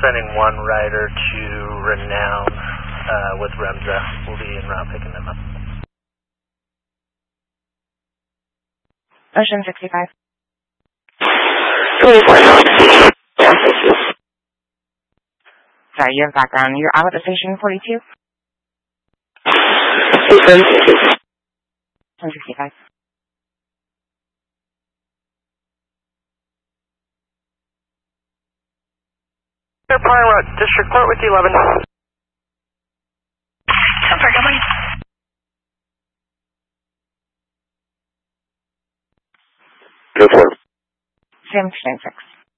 sending one rider to Renown with Remza. We'll be en route picking them up. Ocean 65. Sorry, you have background. You're out at the station 42? 165. Parking lot, District Court with 11. Go for it. Sam 6.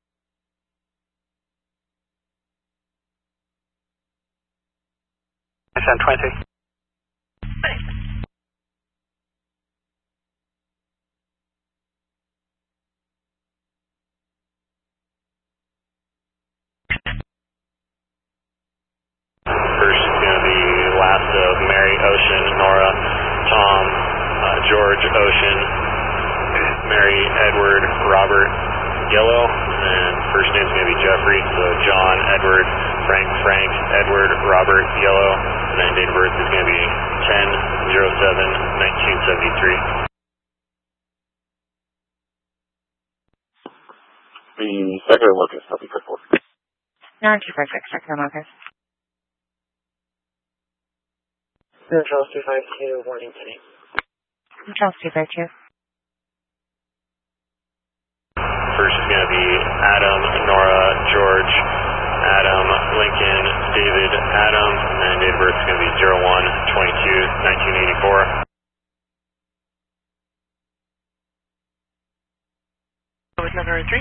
Send 20. First is going to be last of Mary, Ocean, Nora, Tom, George, Ocean, Mary, Edward, Robert, Yellow, and first name's going to be Jeffrey, so John, Edward, Frank, Edward, Robert, Yellow, and then date of birth is going to be 10/07/1973. The second locus, copy for 4. 9256, second locus. Charles 252, warning today. Charles 252. First is going to be Adam, Nora, George, Adam, Lincoln, David, Adam, and then date of birth is going to be 01/22/1984. With number 3.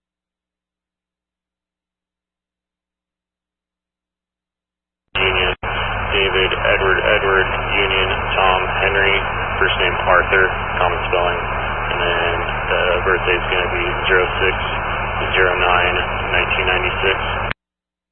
Union, David, Edward, Union, Tom, Henry, first name Arthur, common spelling, and then the birthday is going to be 06/09/1996.